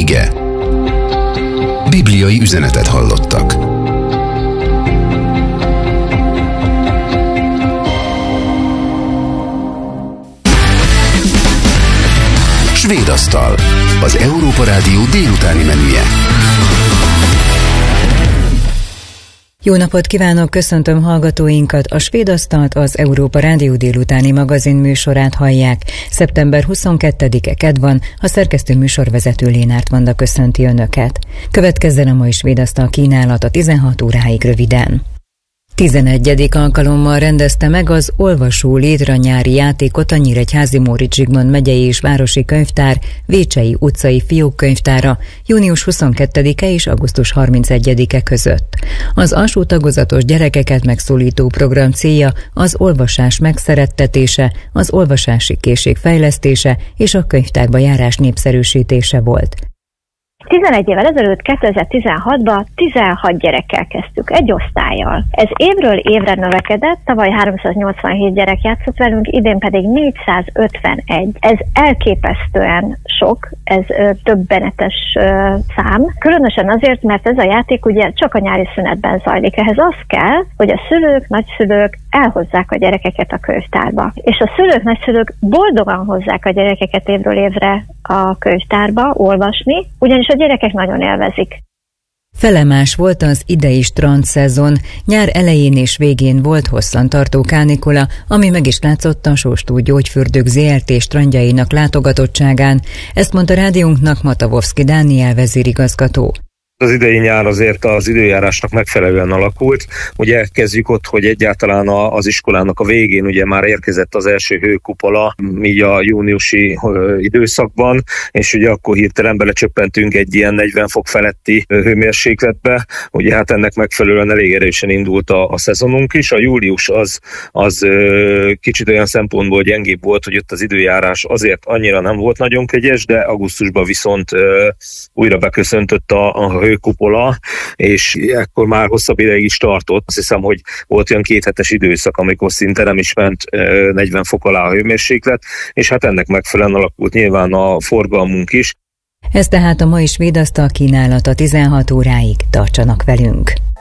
ige. Bibliai üzenetet hallottak. Svédasztal, az Európa Rádió délutáni menüje. Jó napot kívánok, köszöntöm hallgatóinkat! A Svédasztalt, az Európa Rádió délutáni magazin műsorát hallják. Szeptember 22-e kedd van, a szerkesztő műsorvezető Lénárt Vanda köszönti Önöket. Következzen a mai Svédasztal kínálata 16 óráig röviden. 11. alkalommal rendezte meg az Olvasó Létre nyári játékot a Nyíregyházi Móricz Zsigmond megyei és városi könyvtár Vécsei utcai fiókkönyvtára június 22-e és augusztus 31-e között. Az alsó tagozatos gyerekeket megszólító program célja az olvasás megszerettetése, az olvasási készség fejlesztése és a könyvtárba járás népszerűsítése volt. 11 évvel ezelőtt, 2016-ban 16 gyerekkel kezdtük, egy osztályjal. Ez évről évre növekedett, tavaly 387 gyerek játszott velünk, idén pedig 451. Ez elképesztően sok, ez döbbenetes szám. Különösen azért, mert ez a játék ugye csak a nyári szünetben zajlik. Ehhez az kell, hogy a szülők, nagyszülők elhozzák a gyerekeket a könyvtárba. És a szülők, nagyszülők boldogan hozzák a gyerekeket évről évre a könyvtárba olvasni, ugyanis a gyerekek nagyon élvezik. Felemás volt az idei strandszezon, nyár elején és végén volt hosszantartó kánikula, ami meg is látszott a Sóstó Gyógyfürdők Zrt. Strandjainak látogatottságán, ezt mondta rádiónknak Matavovszki Dániel vezérigazgató. Az idei nyár azért az időjárásnak megfelelően alakult. Ugye kezdjük ott, hogy egyáltalán az iskolának a végén ugye már érkezett az első hőkupola, így a júniusi időszakban, és ugye akkor hirtelen belecsöppentünk egy ilyen 40 fok feletti hőmérsékletbe. Ugye hát ennek megfelelően elég erősen indult a szezonunk is. A július az kicsit olyan szempontból gyengébb volt, hogy ott az időjárás azért annyira nem volt nagyon kegyes, de augusztusban viszont újra beköszöntött a hőkupola, és ekkor már hosszabb ideig is tartott. Azt hiszem, hogy volt olyan 2 hetes időszak, amikor szinte nem is ment 40 fok alá a hőmérséklet, és hát ennek megfelelően alakult nyilván a forgalmunk is. Ez tehát a mai Svédasztal kínálata 16 óráig, tartsanak velünk!